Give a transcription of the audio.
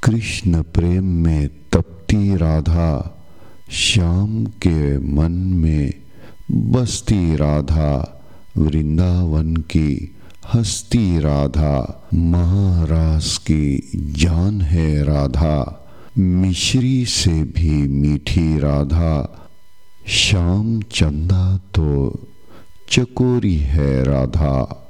कृष्ण प्रेम में तपती राधा, श्याम के मन में बसती राधा, वृंदावन की हस्ती राधा, महारास की जान है राधा, मिश्री से भी मीठी राधा, श्याम चंदा तो चकोरी है राधा।